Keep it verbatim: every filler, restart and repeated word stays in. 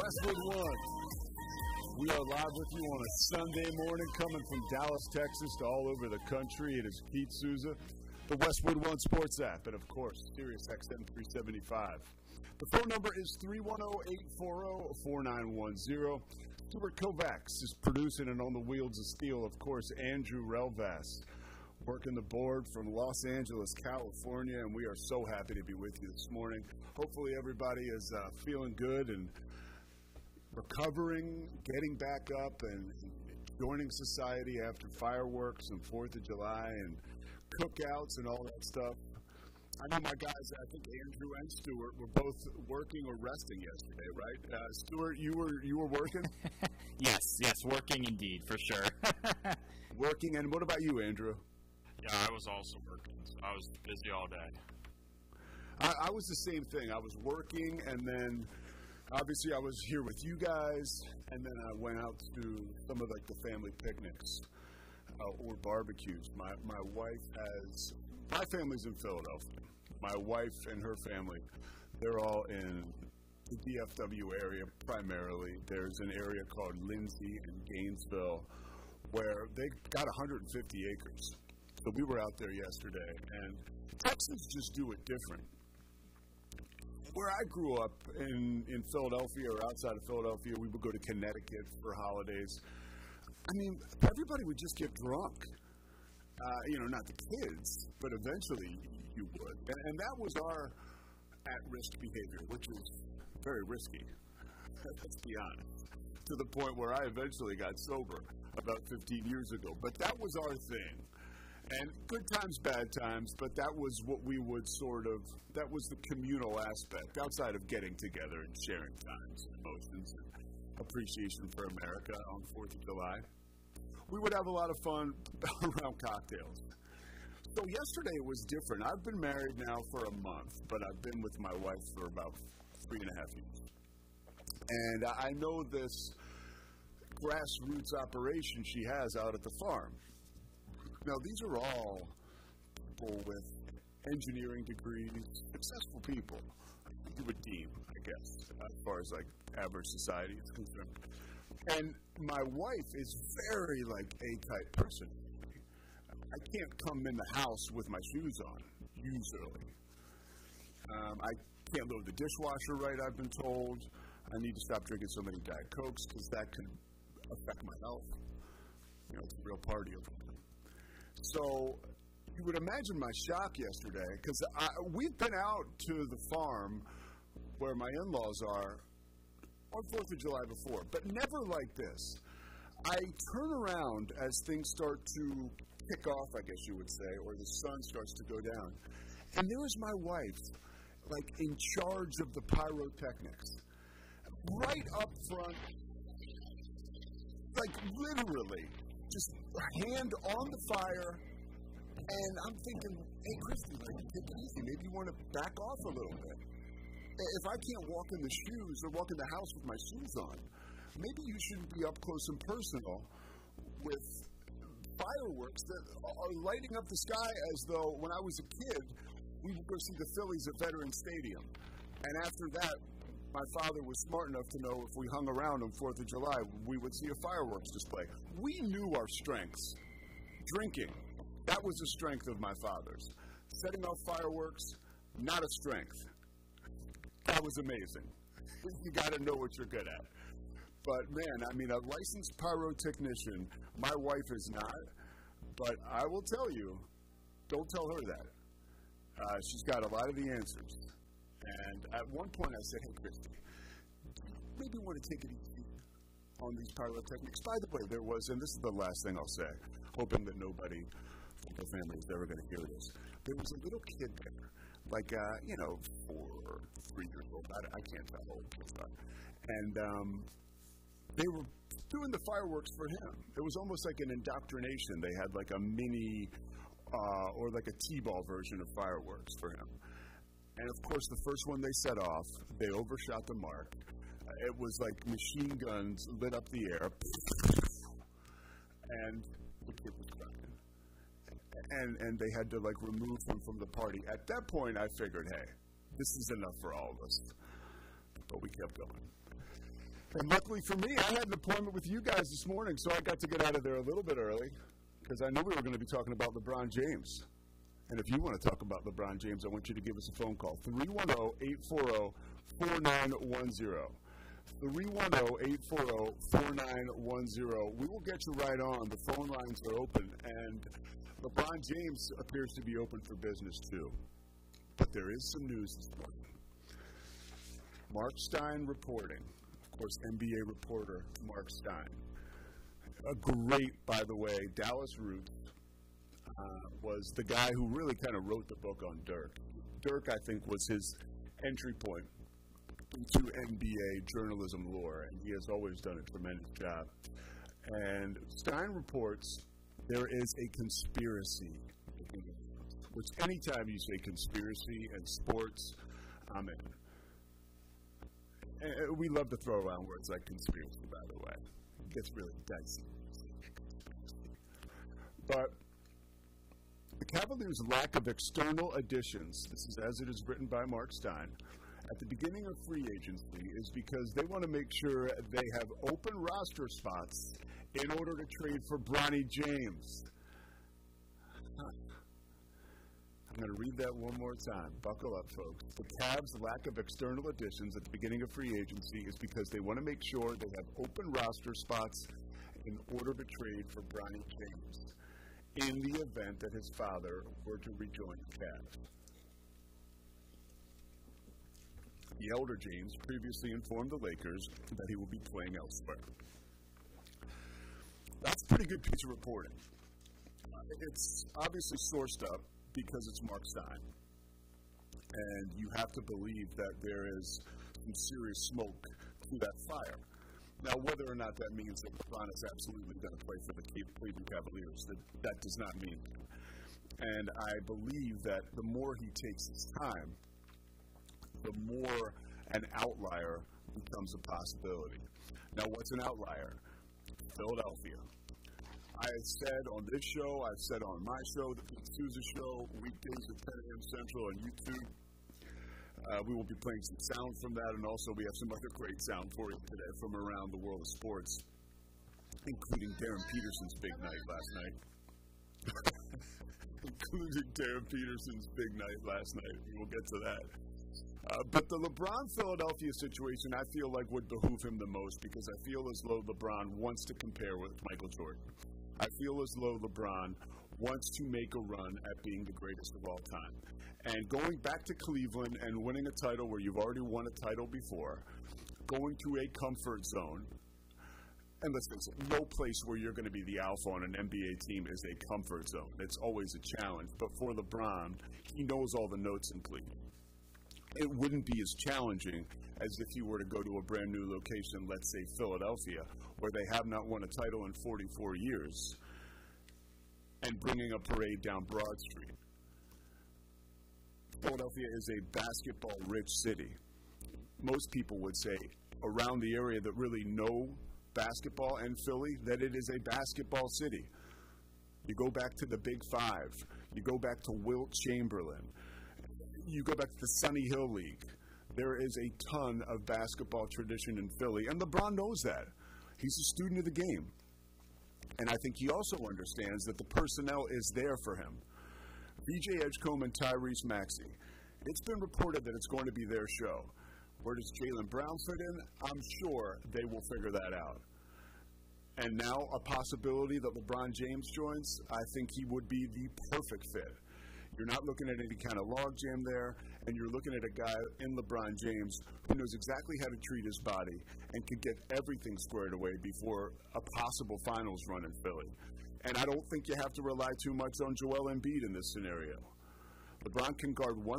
Westwood One. We are live with you on a Sunday morning, coming from Dallas, Texas, to all over the country. It is Pete Souza, the Westwood One Sports app, and of course, Sirius X M three seventy-five. The phone number is three one zero, eight four zero, four nine one zero. Stuart Kovacs is producing, and on the wheels of steel, of course, Andrew Relvas, working the board from Los Angeles, California, and we are so happy to be with you this morning. Hopefully everybody is uh, feeling good and recovering, getting back up, and joining society after fireworks and fourth of July and cookouts and all that stuff. I know my guys, I think Andrew and Stuart, were both working or resting yesterday, right? Uh, Stuart, you were you were working? Yes, yes, working indeed, for sure. Working, and what about you, Andrew? Yeah, I was also working. So I was busy all day. I, I was the same thing. I was working, and then obviously I was here with you guys, and then I went out to some of like the family picnics uh, or barbecues. My my wife has my family's in Philadelphia. My wife and her family, they're all in the D F W area primarily. There's an area called Lindsay and Gainesville where they got one hundred fifty acres. So we were out there yesterday, and Texans just do it different. Where I grew up in, in Philadelphia or outside of Philadelphia, we would go to Connecticut for holidays. I mean, everybody would just get drunk. Uh, you know, not the kids, but eventually you would. And, and that was our at-risk behavior, which is very risky, let's be honest, to the point where I eventually got sober about fifteen years ago. But that was our thing. And good times, bad times, but that was what we would sort of, that was the communal aspect, outside of getting together and sharing times and emotions and appreciation for America on fourth of July. We would have a lot of fun around cocktails. So yesterday was different. I've been married now for a month, but I've been with my wife for about three and a half years. And I know this grassroots operation she has out at the farm. Now, these are all people with engineering degrees, successful people, you would deem, I guess, as far as, like, average society is concerned. And my wife is very, like, A-type person. I can't come in the house with my shoes on, usually. Um, I can't load the dishwasher right, I've been told. I need to stop drinking so many Diet Cokes because that could affect my health. You know, it's a real party over there. So you would imagine my shock yesterday, because we've been out to the farm where my in-laws are on fourth of July before, but never like this. I turn around as things start to kick off, I guess you would say, or the sun starts to go down, and there is my wife, like in charge of the pyrotechnics, right up front, like literally, just hand on the fire, and I'm thinking, hey, Christy, like, take it easy. Maybe you want to back off a little bit. If I can't walk in the shoes or walk in the house with my shoes on, maybe you shouldn't be up close and personal with fireworks that are lighting up the sky as though when I was a kid, we would go see the Phillies at Veterans Stadium. And after that, my father was smart enough to know if we hung around on fourth of July, we would see a fireworks display. We knew our strengths. Drinking, that was a strength of my father's. Setting off fireworks, not a strength. That was amazing. You got to know what you're good at. But, man, I mean, a licensed pyrotechnician, my wife is not. But I will tell you, don't tell her that. Uh, she's got a lot of the answers. And at one point I said, hey, Christy, maybe you want to take it easy on these pyrotechnics. By the way, there was, and this is the last thing I'll say, hoping that nobody from the family is ever going to hear this. There was a little kid there, like, uh, you know, four or three years old. I, I can't tell how old kids are. And um, they were doing the fireworks for him. It was almost like an indoctrination. They had like a mini uh, or like a T-ball version of fireworks for him. And, of course, the first one they set off, they overshot the mark. Uh, it was like machine guns lit up the air. And the kid was crying. And, and they had to, like, remove him from the party. At that point, I figured, hey, this is enough for all of us. But we kept going. And luckily for me, I had an appointment with you guys this morning, so I got to get out of there a little bit early because I knew we were going to be talking about LeBron James. And if you want to talk about LeBron James, I want you to give us a phone call, three one zero, eight four zero, four nine one zero. three one zero, eight four zero, four nine one zero. We will get you right on. The phone lines are open, and LeBron James appears to be open for business too. But there is some news this morning. Mark Stein reporting. Of course, N B A reporter Mark Stein. A great, by the way, Dallas roots, uh, was the guy who really kind of wrote the book on Dirk. Dirk, I think, was his entry point into N B A journalism lore, and he has always done a tremendous job. And Stein reports there is a conspiracy, which anytime you say conspiracy and sports, I'm in. And we love to throw around words like conspiracy, by the way. It gets really dicey. But the Cavaliers' lack of external additions, this is as it is written by Mark Stein, at the beginning of free agency is because they want to make sure they have open roster spots in order to trade for Bronny James. I'm going to read that one more time. Buckle up, folks. The Cavs' lack of external additions at the beginning of free agency is because they want to make sure they have open roster spots in order to trade for Bronny James in the event that his father were to rejoin the Cavs. The elder James previously informed the Lakers that he will be playing elsewhere. That's a pretty good piece of reporting. Uh, it's obviously sourced up because it's Mark Stein. And you have to believe that there is some serious smoke to that fire. Now, whether or not that means that LeBron is absolutely going to play for the Cleveland Cavaliers, that, that does not mean that. And I believe that the more he takes his time, the more an outlier becomes a possibility. Now, what's an outlier? Philadelphia. I have said on this show, I've said on my show, the Pete Souza Show, weekdays at ten a.m. Central on YouTube. Uh, we will be playing some sound from that, and also we have some other great sound for you today from around the world of sports, including Darren Peterson's big night last night. including Darren Peterson's big night last night. We'll get to that. Uh, but the LeBron-Philadelphia situation, I feel like, would behoove him the most because I feel as though LeBron wants to compare with Michael Jordan. I feel as though LeBron wants to make a run at being the greatest of all time. And going back to Cleveland and winning a title where you've already won a title before, going to a comfort zone, and let's face it, no place where you're going to be the alpha on an N B A team is a comfort zone. It's always a challenge. But for LeBron, he knows all the notes in Cleveland. It wouldn't be as challenging as if you were to go to a brand new location, let's say Philadelphia, where they have not won a title in forty-four years, and bringing a parade down Broad Street. Philadelphia is a basketball-rich city. Most people would say around the area that really know basketball and Philly, that it is a basketball city. You go back to the Big Five. You go back to Wilt Chamberlain. You go back to the Sunny Hill League. There is a ton of basketball tradition in Philly, and LeBron knows that. He's a student of the game. And I think he also understands that the personnel is there for him. V J Edgecombe and Tyrese Maxey. It's been reported that it's going to be their show. Where does Jaylen Brown fit in? I'm sure they will figure that out. And now a possibility that LeBron James joins, I think he would be the perfect fit. You're not looking at any kind of logjam there, and you're looking at a guy in LeBron James who knows exactly how to treat his body and could get everything squared away before a possible finals run in Philly. And I don't think you have to rely too much on Joel Embiid in this scenario. LeBron can guard one